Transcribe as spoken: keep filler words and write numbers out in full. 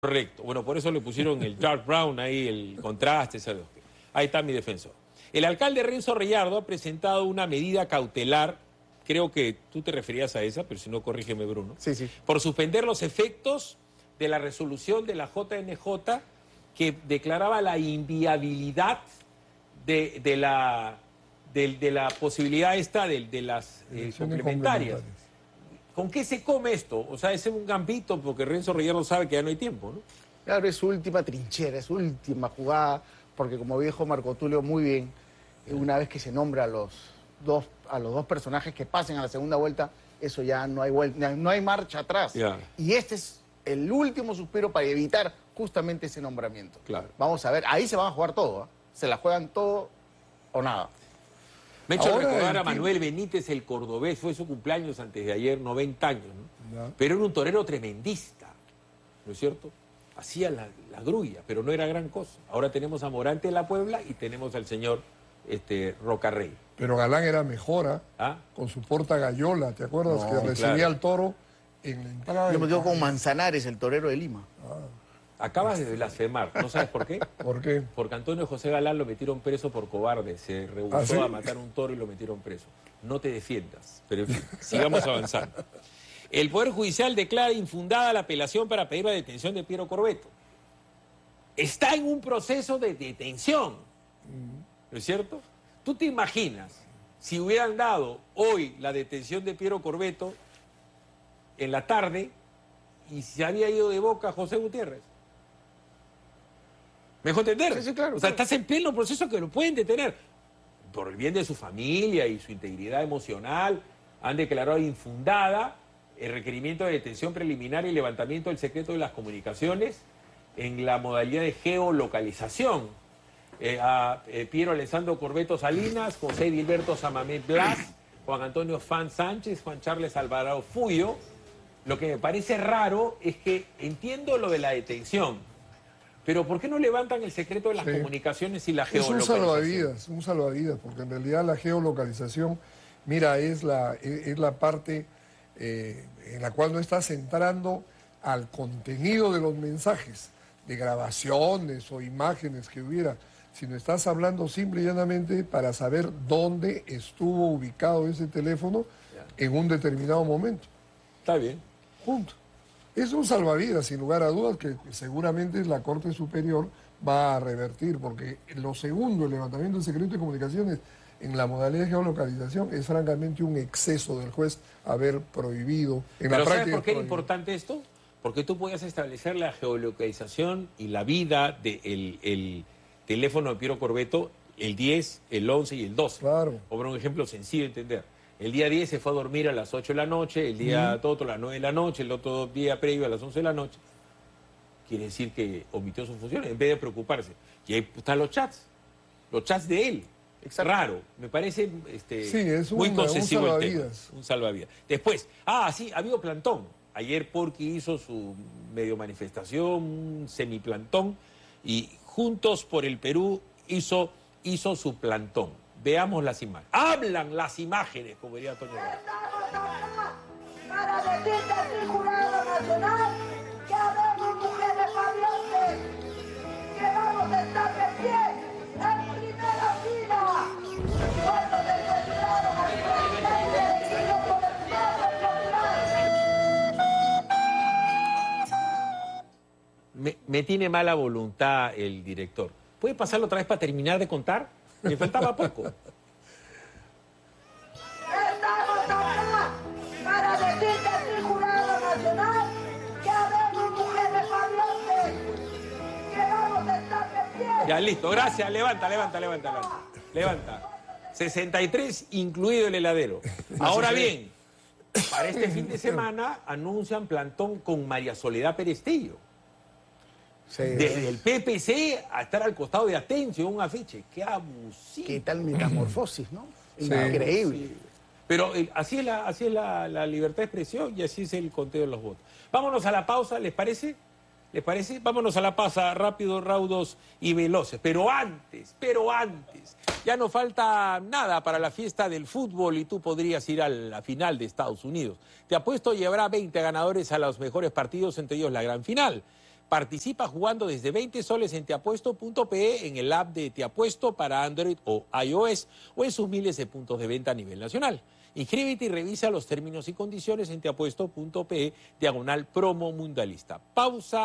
Correcto. Bueno, por eso le pusieron el dark brown ahí, el contraste. ¿Sabes? Ahí está mi defensor. El alcalde Renzo Reyardo ha presentado una medida cautelar, creo que tú te referías a esa, pero si no, corrígeme, Bruno. Sí, sí. Por suspender los efectos de la resolución de la J N J que declaraba la inviabilidad de, de, la, de, de la posibilidad esta de, de las eh, complementarias. ¿Con qué se come esto? O sea, es un gambito porque Renzo Reyardo sabe que ya no hay tiempo, ¿no? Claro, es su última trinchera, es su última jugada, porque como dijo Marco Tulio muy bien, una vez que se nombra a los dos, a los dos personajes que pasen a la segunda vuelta, eso ya no hay vuelta, no hay marcha atrás. Ya. Y este es el último suspiro para evitar justamente ese nombramiento. Claro. Vamos a ver, ahí se van a jugar todo, ¿eh? Se la juegan todo o nada. Me he hecho Ahora recordar a el Manuel Benítez, el cordobés, fue su cumpleaños antes de ayer, noventa años, ¿no? Ya. Pero era un torero tremendista, ¿no es cierto? Hacía la, la grulla, pero no era gran cosa. Ahora tenemos a Morante de la Puebla y tenemos al señor este, Rocarrey. Pero Galán era mejor, ¿ah? ¿Ah? Con su porta gallola, ¿te acuerdas? No, que recibía claro. al toro en la entrada. Yo me del quedo con campo. Manzanares, el torero de Lima. Acabas de blasfemar, ¿no sabes por qué? ¿Por qué? Porque Antonio José Galán lo metieron preso por cobarde, se rehusó ¿Ah, sí? a matar un toro y lo metieron preso. No te defiendas, pero en fin, sigamos avanzando. El Poder Judicial declara infundada la apelación para pedir la detención de Piero Corbeto. Está en un proceso de detención, ¿no es cierto? ¿Tú te imaginas si hubieran dado hoy la detención de Piero Corbeto en la tarde y se había ido de boca José Gutiérrez? ¿Me dejó entender? Sí, sí, claro, O sea, claro. estás en pleno proceso que lo pueden detener. Por el bien de su familia y su integridad emocional, han declarado infundada el requerimiento de detención preliminar y levantamiento del secreto de las comunicaciones en la modalidad de geolocalización. Eh, a eh, Piero Alessandro Corbeto Salinas, José Dilberto Samamet Blas, Juan Antonio Fan Sánchez, Juan Charles Alvarado Fuyo. Lo que me parece raro es que entiendo lo de la detención, pero ¿por qué no levantan el secreto de las Sí. comunicaciones y la Es un geolocalización? salvavidas, un salvavidas, porque en realidad la geolocalización, mira, es la, es, es la parte eh, en la cual no estás entrando al contenido de los mensajes, de grabaciones o imágenes que hubiera, sino estás hablando simple y llanamente para saber dónde estuvo ubicado ese teléfono en un determinado momento. Está bien. Punto. Es un salvavidas, sin lugar a dudas, que seguramente la Corte Superior va a revertir, porque lo segundo, el levantamiento del secreto de comunicaciones en la modalidad de geolocalización, es francamente un exceso del juez haber prohibido. En Pero la ¿sabes práctica por qué era prohibido. importante esto? Porque tú podías establecer la geolocalización y la vida del el teléfono de Piero Corbeto, el diez, el once y el doce. Claro. O por un ejemplo sencillo de entender. El día diez se fue a dormir a las ocho de la noche, el día uh-huh. otro a las nueve de la noche, el otro día previo a las once de la noche. Quiere decir que omitió sus funciones en vez de preocuparse. Y ahí están los chats, los chats de él. Exacto. Raro, me parece este, Sí, es muy un- concesivo un el tema. salvavidas. Un salvavidas. Después, ah, sí, ha habido plantón. Ayer Porky hizo su medio manifestación, un semiplantón, y Juntos por el Perú hizo, hizo su plantón. Veamos las imágenes. Hablan las imágenes, como diría Antonio Vargas. Estamos acá para decirte al Jurado Nacional que habemos mujeres valientes, que vamos a estar de pie en primera fila cuando secuestraron al presidente elegido por el pueblo popular. Me, me tiene mala voluntad el director. ¿Puede pasarlo otra vez para terminar de contar? Me faltaba poco. Estamos acá para decirte al Jurado Nacional que habemos mujeres valientes, que vamos a estar de pie. Ya, listo, gracias. Levanta, levanta, levanta, levanta. Levanta. sesenta y tres, incluido el heladero. Ahora bien, para este fin de semana anuncian plantón con María Soledad Perestillo. Sí. Desde el P P C a estar al costado de Atencio, un afiche. Qué abusivo. ¿Qué tal metamorfosis, no? Sí. Increíble. Sí. Pero eh, así es, la, así es la, la libertad de expresión y así es el conteo de los votos. Vámonos a la pausa, ¿les parece? ¿Les parece? Vámonos a la pausa, rápido, raudos y veloces. Pero antes, pero antes, ya no falta nada para la fiesta del fútbol y tú podrías ir a la final de Estados Unidos. Te apuesto llevará veinte ganadores a los mejores partidos, entre ellos la gran final. Participa jugando desde veinte soles en teapuesto punto pe, en el app de Teapuesto para Android o iOS o en sus miles de puntos de venta a nivel nacional. Inscríbete y revisa los términos y condiciones en teapuesto punto pe, diagonal promo mundialista. Pausa.